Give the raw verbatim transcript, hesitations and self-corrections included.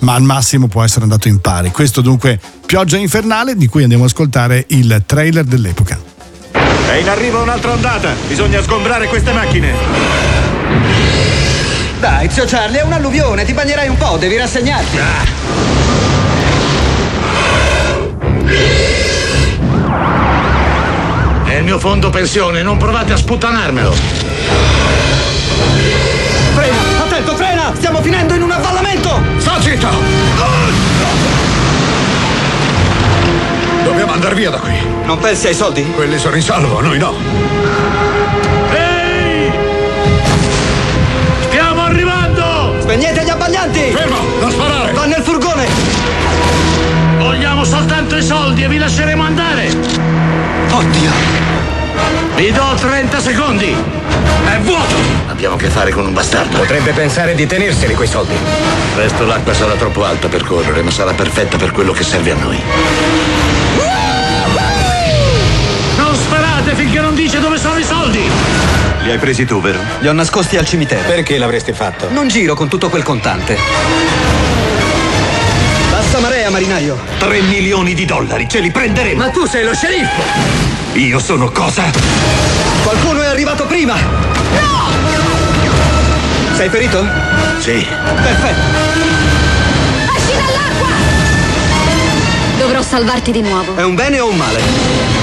ma al massimo può essere andato in pari. Questo dunque Pioggia infernale, di cui andiamo ad ascoltare il trailer dell'epoca. È in arrivo un'altra ondata, bisogna sgombrare queste macchine. Dai, zio Charlie, è un'alluvione, ti bagnerai un po', devi rassegnarti. Ah. È il mio fondo pensione, non provate a sputtanarmelo. Frena, attento, frena! Stiamo finendo in un avvallamento! Sta zitto! Dobbiamo andare via da qui. Non pensi ai soldi? Quelli sono in salvo, noi no. Ehi! Stiamo arrivando! Spegnete gli abbaglianti! Fermo, non sparare! Va nel furgone! Vogliamo soltanto i soldi e vi lasceremo andare. Oddio! Vi do trenta secondi. È vuoto. Abbiamo a che fare con un bastardo. Potrebbe pensare di tenerseli quei soldi. Presto l'acqua sarà troppo alta per correre, ma sarà perfetta per quello che serve a noi. Non sparate finché non dice dove sono i soldi. Li hai presi tu, vero? Li ho nascosti al cimitero. Perché l'avresti fatto? Non giro con tutto quel contante. Bassa marea, marinaio. Tre milioni di dollari, ce li prenderemo. Ma tu sei lo sceriffo! Io sono cosa? Qualcuno è arrivato prima! No! Sei ferito? Sì. Perfetto! Esci dall'acqua! Dovrò salvarti di nuovo. È un bene o un male?